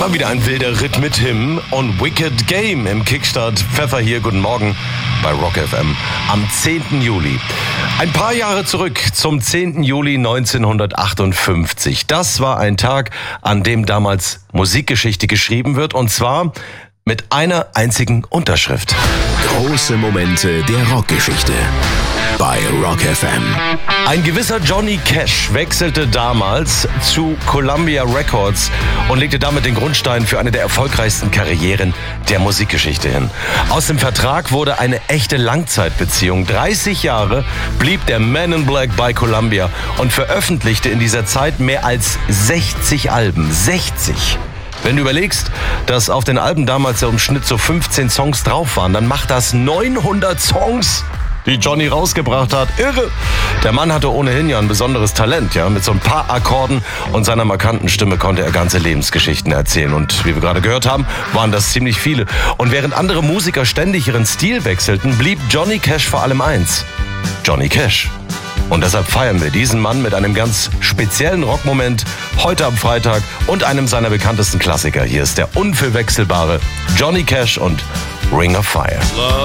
Mal wieder ein wilder Ritt mit Him und Wicked Game im Kickstart. Pfeffer hier, guten Morgen bei Rock FM am 10. Juli. Ein paar Jahre zurück zum 10. Juli 1958. Das war ein Tag, an dem damals Musikgeschichte geschrieben wird, und zwar mit einer einzigen Unterschrift. Große Momente der Rockgeschichte bei Rock FM. Ein gewisser Johnny Cash wechselte damals zu Columbia Records und legte damit den Grundstein für eine der erfolgreichsten Karrieren der Musikgeschichte hin. Aus dem Vertrag wurde eine echte Langzeitbeziehung. 30 Jahre blieb der Man in Black bei Columbia und veröffentlichte in dieser Zeit mehr als 60 Alben. 60! Wenn du überlegst, dass auf den Alben damals ja im Schnitt so 15 Songs drauf waren, dann macht das 900 Songs, die Johnny rausgebracht hat. Irre! Der Mann hatte ohnehin ja ein besonderes Talent, ja. Mit so ein paar Akkorden und seiner markanten Stimme konnte er ganze Lebensgeschichten erzählen. Und wie wir gerade gehört haben, waren das ziemlich viele. Und während andere Musiker ständig ihren Stil wechselten, blieb Johnny Cash vor allem eins: Johnny Cash. Und deshalb feiern wir diesen Mann mit einem ganz speziellen Rockmoment heute am Freitag und einem seiner bekanntesten Klassiker. Hier ist der unverwechselbare Johnny Cash und Ring of Fire.